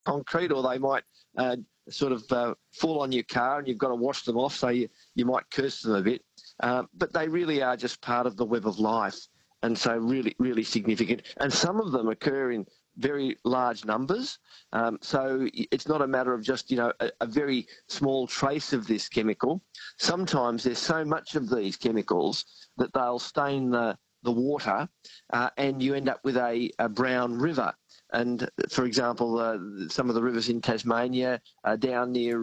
concrete, or they might fall on your car and you've got to wash them off, so you might curse them a bit. But they really are just part of the web of life, and so really, really significant. And some of them occur in very large numbers. So it's not a matter of just, a very small trace of this chemical. Sometimes there's so much of these chemicals that they'll stain the water, and you end up with a brown river. And, for example, some of the rivers in Tasmania, down near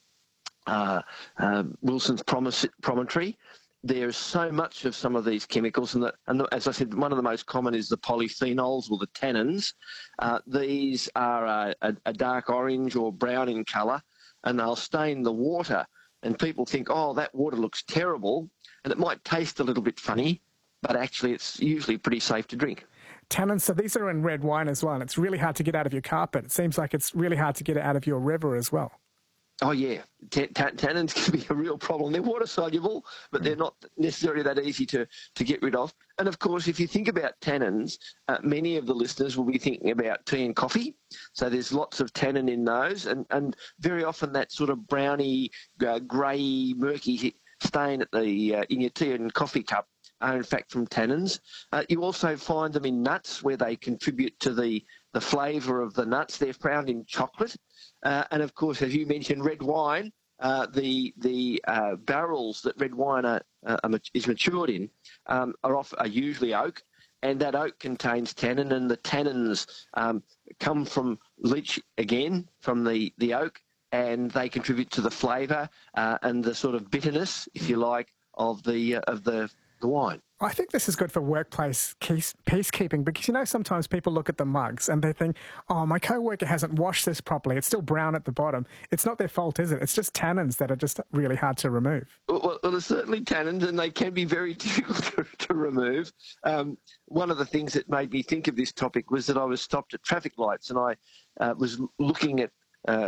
Wilson's Promontory, there's so much of some of these chemicals, and as I said, one of the most common is the polyphenols or the tannins. These are a dark orange or brown in colour, and they'll stain the water. And people think, oh, that water looks terrible, and it might taste a little bit funny, but actually it's usually pretty safe to drink. Tannins, so these are in red wine as well, and it's really hard to get out of your carpet. It seems like it's really hard to get it out of your river as well. Oh, yeah. Tannins can be a real problem. They're water-soluble, but they're not necessarily that easy to get rid of. And, of course, if you think about tannins, many of the listeners will be thinking about tea and coffee. So there's lots of tannin in those, and very often that sort of browny, grey, murky stain at in your tea and coffee cup are, in fact, from tannins. You also find them in nuts, where they contribute to the flavour of the nuts. They're found in chocolate. And, of course, as you mentioned, red wine, the barrels that red wine is matured in are usually oak, and that oak contains tannin, and the tannins come from leach, again, from the oak, and they contribute to the flavour and the sort of bitterness, if you like, of the wine. I think this is good for workplace peacekeeping, because, sometimes people look at the mugs and they think, oh, my co-worker hasn't washed this properly. It's still brown at the bottom. It's not their fault, is it? It's just tannins that are just really hard to remove. Well, there's certainly tannins, and they can be very difficult to remove. One of the things that made me think of this topic was that I was stopped at traffic lights, and I was looking at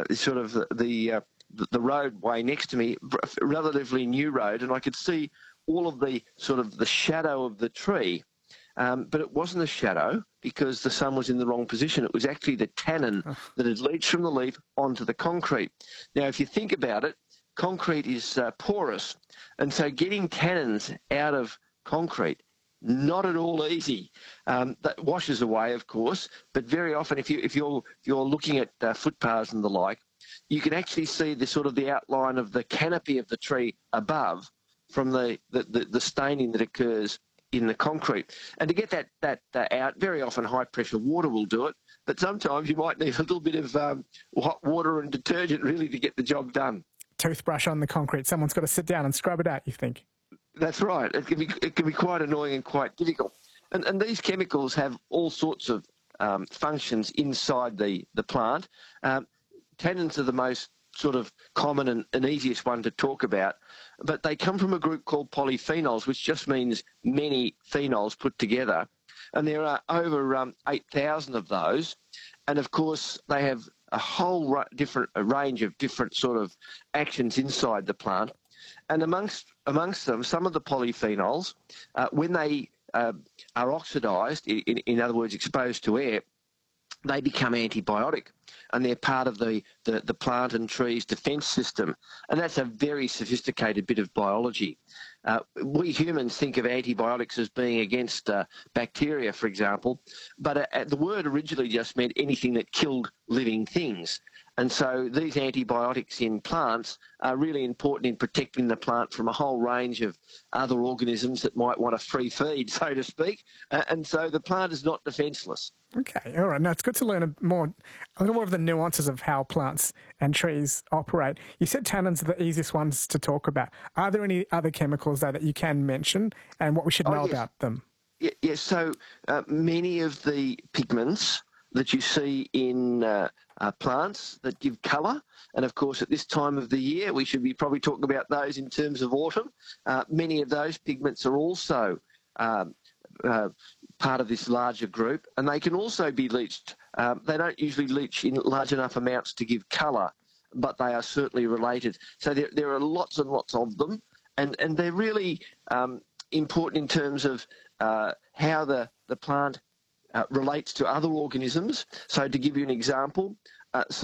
the roadway next to me, a relatively new road, and I could see all of the shadow of the tree, but it wasn't a shadow because the sun was in the wrong position. It was actually the tannin that had leached from the leaf onto the concrete. Now, if you think about it, concrete is porous, and so getting tannins out of concrete, not at all easy. That washes away, of course, but very often if you're looking at footpaths and the like, you can actually see the outline of the canopy of the tree above, from the staining that occurs in the concrete. And to get that out, very often high-pressure water will do it, but sometimes you might need a little bit of hot water and detergent really to get the job done. Toothbrush on the concrete. Someone's got to sit down and scrub it out, you think? That's right. It can be quite annoying and quite difficult. And these chemicals have all sorts of functions inside the plant. Tannins are the most sort of common and easiest one to talk about, but they come from a group called polyphenols, which just means many phenols put together, and there are over 8,000 of those, and of course they have a whole range of different sort of actions inside the plant, and amongst them, some of the polyphenols, when they are oxidised, in other words exposed to air, they become antibiotic, and they're part of the plant and tree's defence system. And that's a very sophisticated bit of biology. We humans think of antibiotics as being against bacteria, for example, but the word originally just meant anything that killed living things. And so these antibiotics in plants are really important in protecting the plant from a whole range of other organisms that might want a free feed, so to speak. And so the plant is not defenceless. Okay, all right. Now, it's good to learn a little more of the nuances of how plants and trees operate. You said tannins are the easiest ones to talk about. Are there any other chemicals that you can mention and what we should know about them? Yes, so many of the pigments that you see in plants that give colour, and of course at this time of the year we should be probably talking about those in terms of autumn. Many of those pigments are also part of this larger group, and they can also be leached. They don't usually leach in large enough amounts to give colour, but they are certainly related. So there are lots and lots of them, and they're really important in terms of how the plant relates to other organisms. So to give you an example,